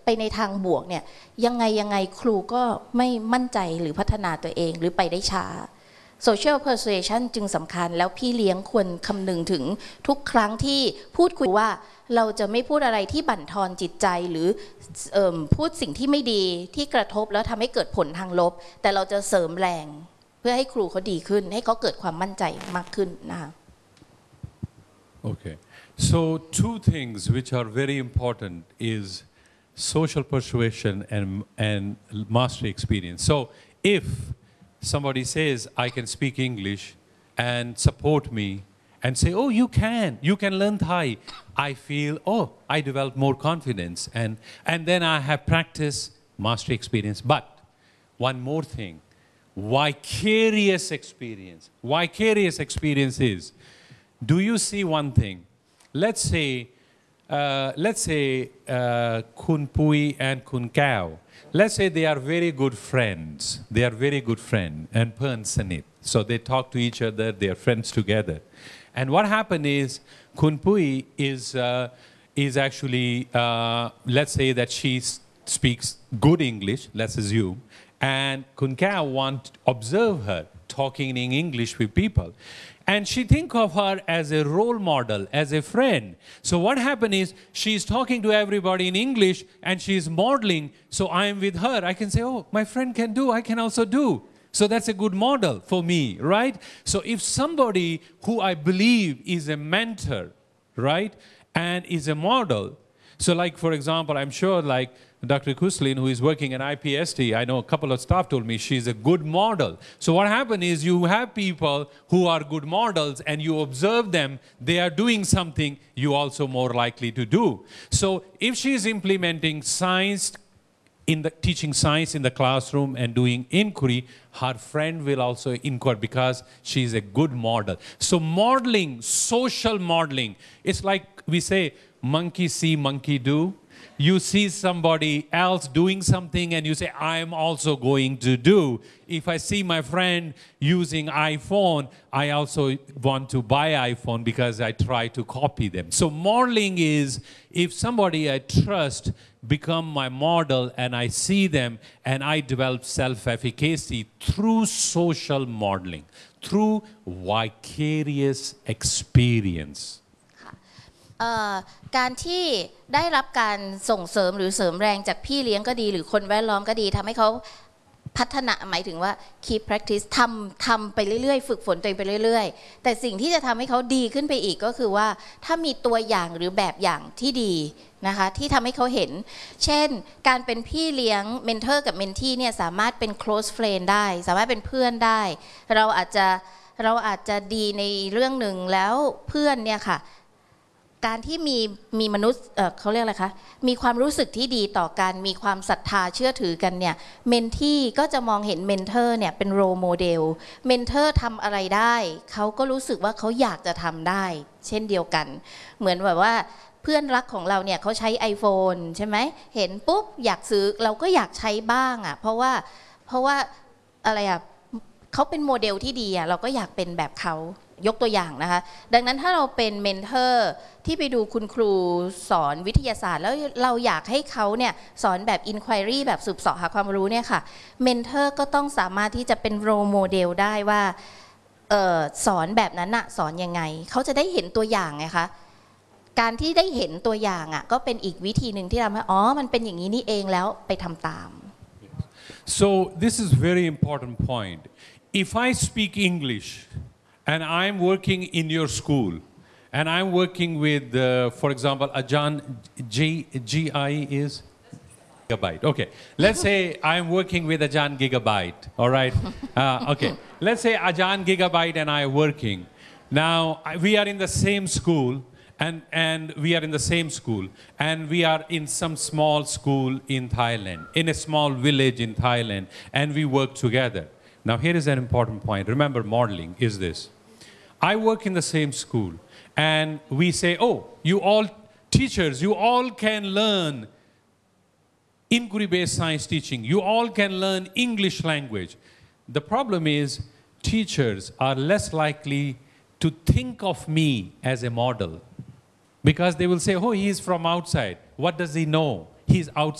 ไปในทางบวกเนี่ยยังไงครูก็ไม่มั่นใจหรือพัฒนาตัวเองหรือไปได้ช้า social persuasion จึงสำคัญแล้วพี่เลี้ยงควรคำนึงถึงทุกครั้งที่พูดคุยว่าเราจะไม่พูดอะไรที่บั่นทอนจิตใจหรือพูดสิ่งที่ไม่ดีที่กระทบแล้วทำให้เกิดผลทางลบแต่เราจะเสริมแรงเพื่อให้ครูเขาดีขึ้นให้เขาเกิดความมั่นใจมากขึ้นนะคะ Okay, so two things which are very important is social persuasion and mastery experience. So if somebody says I can speak English and support me and say, oh, you can learn Thai, I feel, oh, I develop more confidence and then I have practice mastery experience. But one more thing, vicarious experience. Vicarious experience is, do you see one thing? Let's say Kun Pui and Kun Kao. Let's say they are very good friends. They are very good friends and Pern Sanit. So they talk to each other. They are friends together. And what happened is Kun Pui is actually let's say that she speaks good English. Let's assume. And Kun Kao want to observe her talking in English with people. And she think of her as a role model, as a friend. So what happened is she's talking to everybody in English and she's modeling. So I am with her. I can say, oh, my friend can do, I can also do. So that's a good model for me, right? So if somebody who I believe is a mentor, right, and is a model. So like, for example, I'm sure like Dr. Kuslin, who is working in IPST, I know a couple of staff told me she's a good model. So what happened is you have people who are good models and you observe them, they are doing something you also more likely to do. So if she is implementing science, teaching science in the classroom and doing inquiry, her friend will also inquire because she is a good model. So modeling, social modeling, it's like we say, monkey see, monkey do. You see somebody else doing something and you say, I am also going to do. If I see my friend using iPhone, I also want to buy iPhone because I try to copy them. So modeling is if somebody I trust become my model and I see them and I develop self-efficacy through social modeling, through vicarious experience. การที่ได้รับการส่งเสริมหรือเสริมแรงจากพี่เลี้ยงก็ดีหรือคนแวดล้อมก็ดีทำให้เขาพัฒนาหมายถึงว่า keep practice ทำไปเรื่อยๆฝึกฝนตัวเองไปเรื่อยๆแต่สิ่งที่จะทำให้เขาดีขึ้นไปอีกก็คือว่าถ้ามีตัวอย่างหรือแบบอย่างที่ดีนะคะที่ทำให้เขาเห็นเช่นการเป็นพี่เลี้ยงเมนเทอร์กับเมนทีเนี่ยสามารถเป็น close friend ได้สามารถเป็นเพื่อนได้เราอาจจะดีในเรื่องหนึ่งแล้วเพื่อนเนี่ยค่ะการที่มีมนุษย์เขาเรียกอะไรคะมีความรู้สึกที่ดีต่อกันมีความศรัทธาเชื่อถือกันเนี่ยเมนทีก็จะมองเห็นเมนเทอร์เนี่ยเป็นโรโมเดลเมนเทอร์ทำอะไรได้เขาก็รู้สึกว่าเขาอยากจะทำได้เช่นเดียวกันเหมือนแบบว่าเพื่อนรักของเราเนี่ยเขาใช้ iPhone ใช่ไหมเห็นปุ๊บอยากซื้อเราก็อยากใช้บ้างอ่ะเพราะว่าอะไรอ่ะเขาเป็นโมเดลที่ดีอ่ะเราก็อยากเป็นแบบเขายกตัวอย่างนะคะดังนั้นถ้าเราเป็นเมนเทอร์ที่ไปดูคุณครูสอนวิทยาศาสตร์แล้วเราอยากให้เขาเนี่ยสอนแบบ inquiry แบบสืบเสาะหาความรู้เนี่ยค่ะเมนเทอร์ก็ต้องสามารถที่จะเป็นโรโมเดลได้ว่าสอนแบบนั้นน่ะสอนยังไงเขาจะได้เห็นตัวอย่างไงคะการที่ได้เห็นตัวอย่างอ่ะก็เป็นอีกวิธีหนึ่งที่ทำให้อ๋อมันเป็นอย่างนี้นี่เองแล้วไปทำตาม So this is very important point. If I speak English and I'm working in your school and I'm working with, for example, Ajahn GI is Gigabyte. Okay, let's say I'm working with Ajahn Gigabyte. All right. Okay, let's say Ajahn Gigabyte and I are working. Now we are in the same school. And we are in the same school, and we are in some small school in Thailand, in a small village in Thailand, and we work together. Now here is an important point. Remember, modeling is this. I work in the same school, and we say, oh, you all teachers, you all can learn inquiry-based science teaching. You all can learn English language. The problem is teachers are less likely to think of me as a model. Because they will say, oh, he is from outside. What does he know? He's outside.